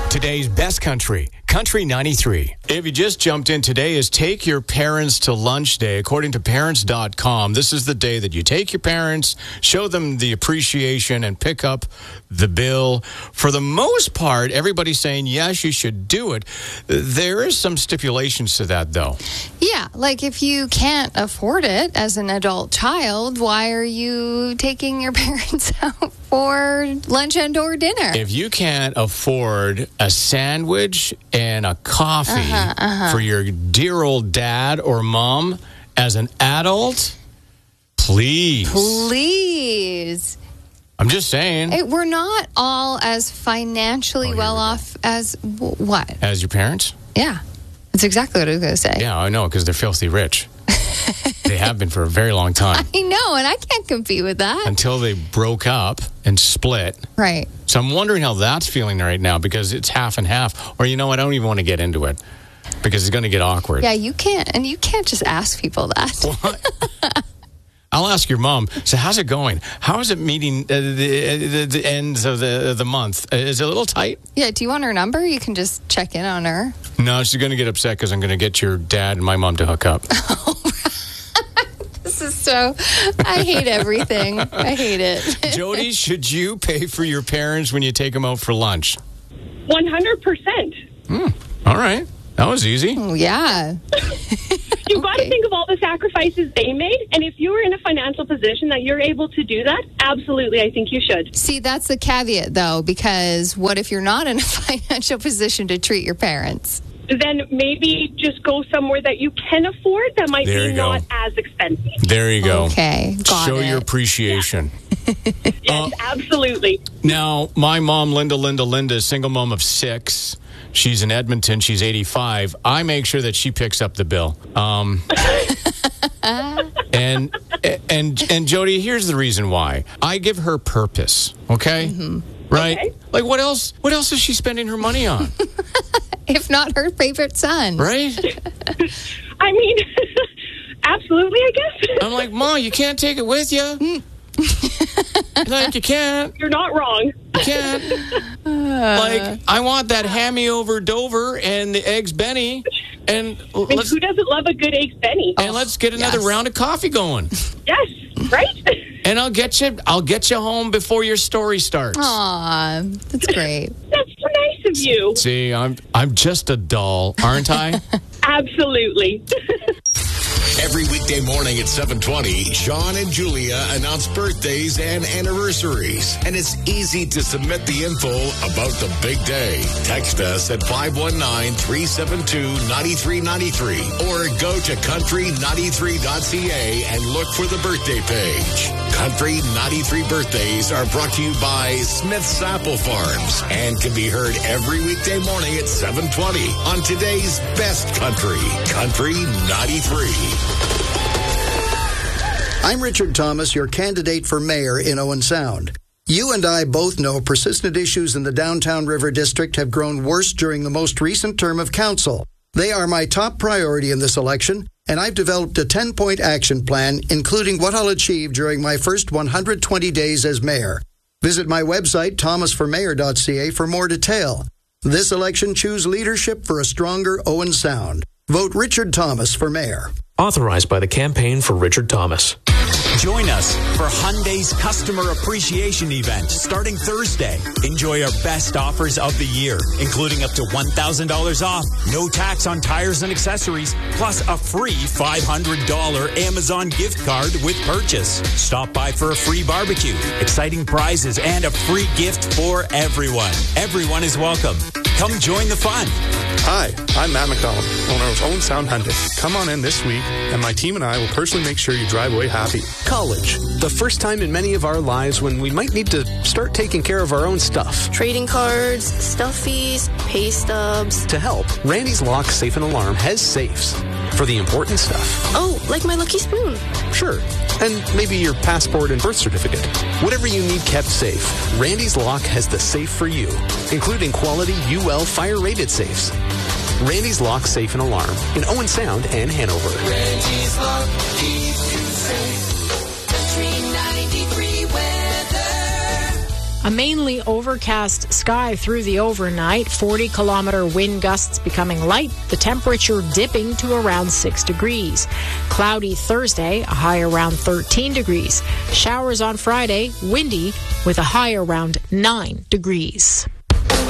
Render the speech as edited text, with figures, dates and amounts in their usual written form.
Today's best country, Country 93. If you just jumped in, today is Take Your Parents to Lunch Day. According to parents.com, this is the day that you take your parents, show them the appreciation, and pick up the bill. For the most part, everybody's saying, yes, you should do it. There is some stipulations to that, though. Yeah, like if you can't afford it as an adult child, why are you taking your parents out for lunch and or dinner? If you can't afford a sandwich and a coffee for your dear old dad or mom as an adult, please. I'm just saying. We're not all as financially well off as what? As your parents? Yeah. That's exactly what I was going to say. Yeah, I know, because they're filthy rich. They have been for a very long time. I know, and I can't compete with that. Until they broke up and split. Right. So I'm wondering how that's feeling right now, because it's half and half. Or, you know what, I don't even want to get into it, because it's going to get awkward. Yeah, you can't just ask people that. What? I'll ask your mom. So how's it going? How is it meeting the ends of the month? Is it a little tight? Yeah, do you want her number? You can just check in on her. No, she's going to get upset because I'm going to get your dad and my mom to hook up. This is so... I hate everything. I hate it. Jody, should you pay for your parents when you take them out for lunch? 100%. All right. That was easy. Oh, yeah. You've got to think of all the sacrifices they made, and if you were in a financial position that you're able to do that, absolutely, I think you should. See, that's the caveat, though, because what if you're not in a financial position to treat your parents? Then maybe just go somewhere that you can afford that might There be you go. not as expensive. There you go. Okay, got Show it. your appreciation. Yes, absolutely. Now, my mom, Linda, is single mom of 6. She's in Edmonton. She's 85. I make sure that she picks up the bill. And Jody, here's the reason why. I give her purpose. Okay, right? Okay. Like what else? What else is she spending her money on? If not her favorite son. Right? I mean, absolutely, I guess. I'm like, Mom, you can't take it with you. Like you can't. You're not wrong. You can't. Like I want that hammy over Dover and the eggs Benny, and I mean, who doesn't love a good eggs Benny? And let's get another round of coffee going. Yes, right? And I'll get you home before your story starts. Aw, that's great. That's so nice of you. See, I'm just a doll, aren't I? Absolutely. Every weekday morning at 7:20, Sean and Julia announce birthdays and anniversaries. And it's easy to submit the info about the big day. Text us at 519-372-9393 or go to country93.ca and look for the birthday page. Country 93 birthdays are brought to you by Smith's Apple Farms and can be heard every weekday morning at 7:20 on today's best country, Country 93. I'm Richard Thomas, your candidate for mayor in Owen Sound. You and I both know persistent issues in the downtown River District have grown worse during the most recent term of council. They are my top priority in this election, and I've developed a 10-point action plan, including what I'll achieve during my first 120 days as mayor. Visit my website, thomasformayor.ca, for more detail. This election, choose leadership for a stronger Owen Sound. Vote Richard Thomas for mayor. Authorized by the Campaign for Richard Thomas. Join us for Hyundai's Customer Appreciation Event starting Thursday. Enjoy our best offers of the year, including up to $1,000 off, no tax on tires and accessories, plus a free $500 Amazon gift card with purchase. Stop by for a free barbecue, exciting prizes, and a free gift for everyone. Everyone is welcome. Come join the fun. Hi, I'm Matt McDonald, owner of Owen Sound Hyundai. Come on in this week, and my team and I will personally make sure you drive away happy. College. The first time in many of our lives when we might need to start taking care of our own stuff. Trading cards, stuffies, pay stubs. To help, Randy's Lock Safe and Alarm has safes for the important stuff. Oh, like my lucky spoon. Sure. And maybe your passport and birth certificate. Whatever you need kept safe, Randy's Lock has the safe for you, including quality UL fire-rated safes. Randy's Lock Safe and Alarm in Owen Sound and Hanover. Randy's Lock keeps you safe. Country 93 weather. A mainly overcast sky through the overnight, 40-kilometer wind gusts becoming light, the temperature dipping to around 6 degrees. Cloudy Thursday, a high around 13 degrees. Showers on Friday, windy with a high around 9 degrees.